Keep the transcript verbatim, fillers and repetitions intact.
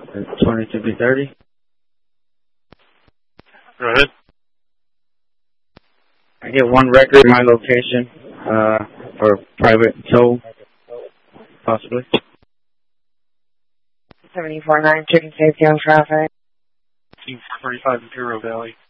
twenty-two B thirty. Go ahead. I get one record in my location uh, for private tow, possibly. seventy-four nine, checking safety on traffic. Team four thirty-five Imperial Valley.